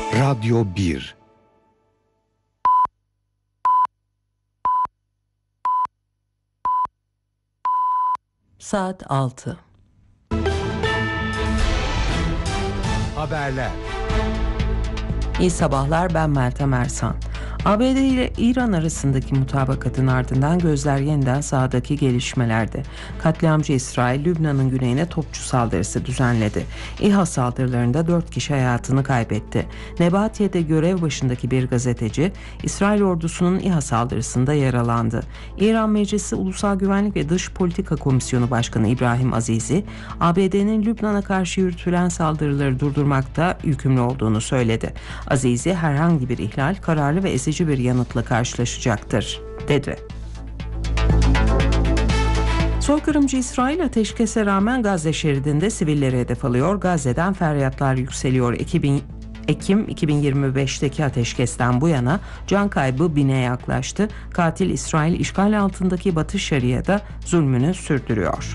Radyo 1. Saat 6. Haberler. İyi sabahlar, ben Meltem Ersan. ABD ile İran arasındaki mutabakatın ardından gözler yeniden sahadaki gelişmelerde. Katliamcı İsrail, Lübnan'ın güneyine topçu saldırısı düzenledi. İHA saldırılarında 4 kişi hayatını kaybetti. Nebatiye'de görev başındaki bir gazeteci, İsrail ordusunun İHA saldırısında yaralandı. İran Meclisi Ulusal Güvenlik ve Dış Politika Komisyonu Başkanı İbrahim Azizi, ABD'nin Lübnan'a karşı yürütülen saldırıları durdurmakta yükümlü olduğunu söyledi. Azizi, herhangi bir ihlal kararlı ve ezici bir yanıtla karşılaşacaktır, dedi. Soykırımcı İsrail ateşkese rağmen Gazze şeridinde sivilleri hedef alıyor. Gazze'den feryatlar yükseliyor. Ekim 2025'teki ateşkesten bu yana can kaybı 1000'e yaklaştı. Katil İsrail işgal altındaki Batı Şeria'da zulmünü sürdürüyor.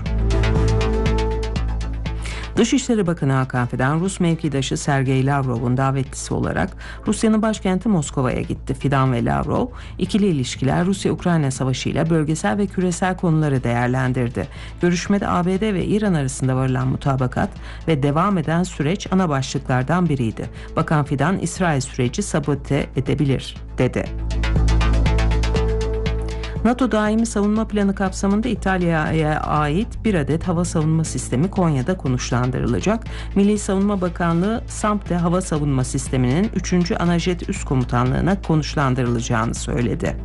Dışişleri Bakanı Hakan Fidan, Rus mevkidaşı Sergey Lavrov'un davetlisi olarak Rusya'nın başkenti Moskova'ya gitti. Fidan ve Lavrov, ikili ilişkiler, Rusya-Ukrayna Savaşı ile bölgesel ve küresel konuları değerlendirdi. Görüşmede ABD ve İran arasında varılan mutabakat ve devam eden süreç ana başlıklardan biriydi. Bakan Fidan, İsrail süreci sabote edebilir, dedi. NATO daimi savunma planı kapsamında İtalya'ya ait bir adet hava savunma sistemi Konya'da konuşlandırılacak. Milli Savunma Bakanlığı SAMP'te hava savunma sisteminin 3. Anajet Üst Komutanlığı'na konuşlandırılacağını söyledi.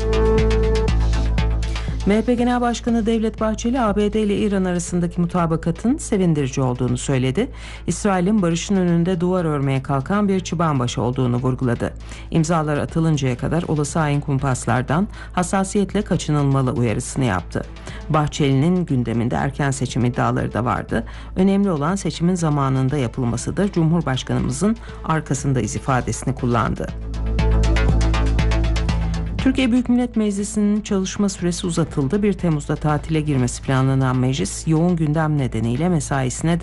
MHP Genel Başkanı Devlet Bahçeli, ABD ile İran arasındaki mutabakatın sevindirici olduğunu söyledi. İsrail'in barışın önünde duvar örmeye kalkan bir çıbanbaşı olduğunu vurguladı. İmzalar atılıncaya kadar olası hain kumpaslardan hassasiyetle kaçınılmalı uyarısını yaptı. Bahçeli'nin gündeminde erken seçim iddiaları da vardı. Önemli olan seçimin zamanında yapılmasıdır. Cumhurbaşkanımızın arkasındayız ifadesini kullandı. Türkiye Büyük Millet Meclisi'nin çalışma süresi uzatıldı. 1 Temmuz'da tatile girmesi planlanan meclis yoğun gündem nedeniyle mesaisine